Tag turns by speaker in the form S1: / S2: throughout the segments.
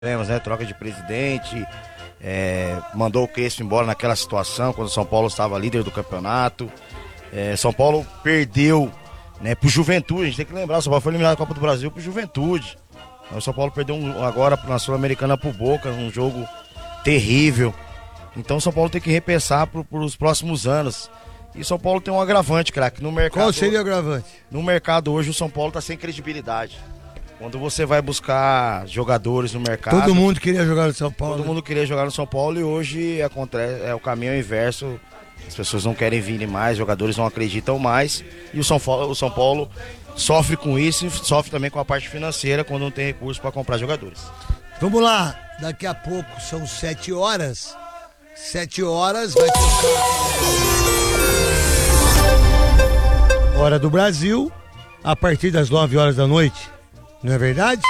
S1: problemas, né? Troca de presidente, mandou o Crespo embora naquela situação, quando o São Paulo estava líder do campeonato. São Paulo perdeu, né, pro Juventude. A gente tem que lembrar, o São Paulo foi eliminado da Copa do Brasil pro Juventude. O São Paulo perdeu agora na Sul-Americana pro Boca, um jogo terrível. Então o São Paulo tem que repensar pros próximos anos. E o São Paulo tem um agravante, craque, no mercado.
S2: Qual seria o agravante?
S1: No mercado hoje o São Paulo tá sem credibilidade. Quando você vai buscar jogadores no mercado...
S2: Todo mundo queria jogar no São Paulo.
S1: Todo mundo queria jogar no São Paulo e hoje o caminho inverso. As pessoas não querem vir mais, jogadores não acreditam mais. E o São Paulo sofre com isso e sofre também com a parte financeira quando não tem recurso para comprar jogadores.
S2: Vamos lá, daqui a pouco são 7 horas. 7 horas vai tocar Hora do Brasil, a partir das 9 horas da noite. Não é verdade?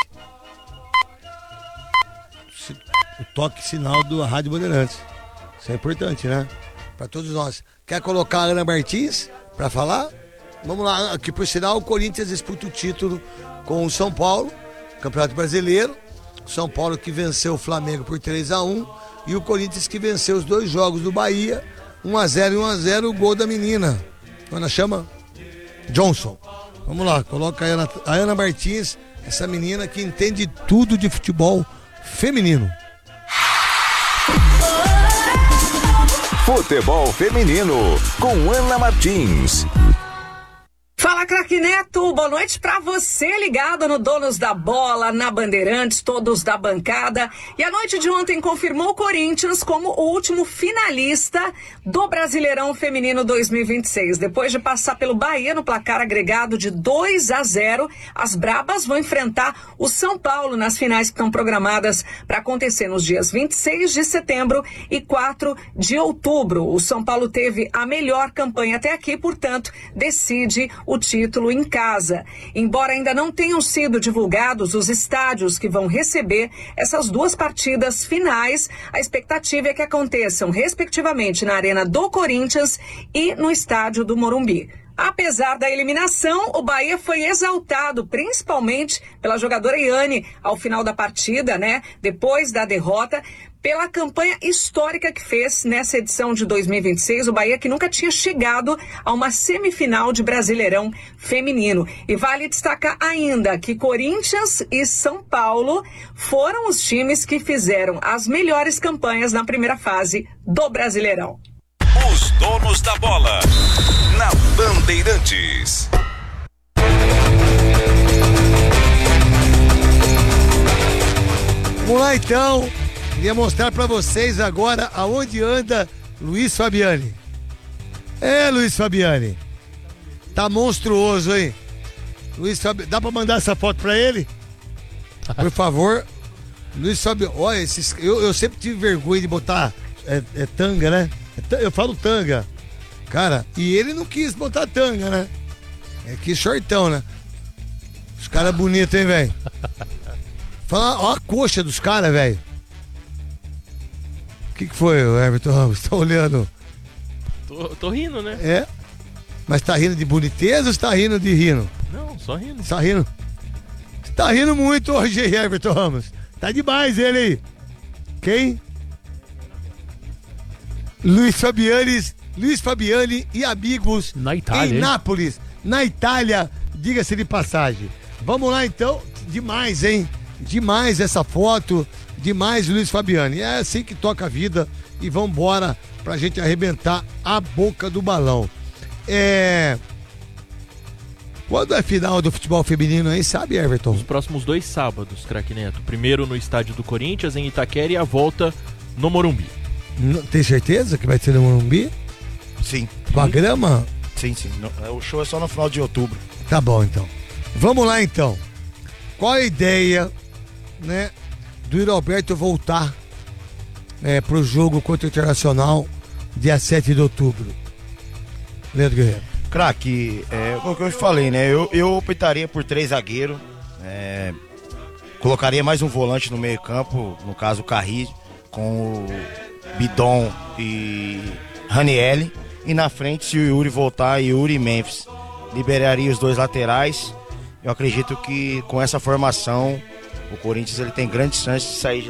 S2: O toque sinal da Rádio Bandeirantes. Isso é importante, né? Para todos nós. Quer colocar a Ana Martins para falar? Vamos lá, aqui por sinal o Corinthians disputa o título com o São Paulo, Campeonato Brasileiro. O São Paulo que venceu o Flamengo por 3-1 e o Corinthians que venceu os 2 jogos do Bahia, 1-0 e 1-0, o gol da menina. Como ela chama? Johnson. Vamos lá, coloca a Ana Martins, essa menina que entende tudo de futebol feminino.
S3: Futebol feminino com Ana Martins.
S4: Fala, craque Neto, boa noite pra você ligado no Donos da Bola, na Bandeirantes, todos da bancada. E a noite de ontem confirmou o Corinthians como o último finalista do Brasileirão Feminino 2026. Depois de passar pelo Bahia no placar agregado de 2-0, as Brabas vão enfrentar o São Paulo nas finais que estão programadas para acontecer nos dias 26 de setembro e 4 de outubro. O São Paulo teve a melhor campanha até aqui, portanto, decide o título em casa. Embora ainda não tenham sido divulgados os estádios que vão receber essas 2 partidas finais, a expectativa é que aconteçam respectivamente na Arena do Corinthians e no estádio do Morumbi. Apesar da eliminação, o Bahia foi exaltado, principalmente pela jogadora Iane, ao final da partida, né? Depois da derrota, pela campanha histórica que fez nessa edição de 2026, o Bahia que nunca tinha chegado a uma semifinal de Brasileirão feminino. E vale destacar ainda que Corinthians e São Paulo foram os times que fizeram as melhores campanhas na primeira fase do Brasileirão.
S3: Os donos da bola, na Bandeirantes.
S2: Vamos lá então. Queria mostrar pra vocês agora aonde anda Luiz Fabiani. Luiz Fabiani. Tá monstruoso, hein? Luiz Fabiani. Dá pra mandar essa foto pra ele? Por favor. Luiz Fabiani. Olha, eu sempre tive vergonha de botar tanga, né? Eu falo tanga. Cara, e ele não quis botar tanga, né? Que shortão, né? Os caras bonitos, hein, velho? Fala, ó a coxa dos caras, velho. O que foi, Everton Ramos? Tá olhando?
S5: Tô rindo, né?
S2: Mas tá rindo de boniteza ou tá rindo de rindo?
S5: Não, só rindo.
S2: Tá rindo? Você tá rindo muito hoje, Everton Ramos. Tá demais ele aí. Quem? Luiz Fabiani e amigos
S5: na Itália,
S2: em Nápoles, na Itália, diga-se de passagem. Vamos lá então, demais, hein? Demais essa foto, demais Luiz Fabiani. É assim que toca a vida e vambora pra gente arrebentar a boca do balão. Quando é final do futebol feminino aí, sabe, Everton?
S5: Os próximos 2 sábados, craque Neto. Primeiro no estádio do Corinthians, em Itaquera, e a volta no Morumbi.
S2: Tem certeza que vai ser no Morumbi?
S1: Sim.
S2: Com a grama?
S1: Sim. O show é só no final de outubro.
S2: Tá bom, então. Vamos lá, então. Qual a ideia, né, do Yuri Alberto voltar pro jogo contra o Internacional dia 7 de outubro? Leandro Guerreiro.
S1: Craque, o que eu falei, né? Eu optaria por 3 zagueiros. Colocaria mais um volante no meio campo, no caso o Carri, com o Bidon e Ranielli. E na frente, se o Yuri voltar, Yuri e Memphis. Liberaria os 2 laterais. Eu acredito que com essa formação o Corinthians ele tem grandes chances de sair de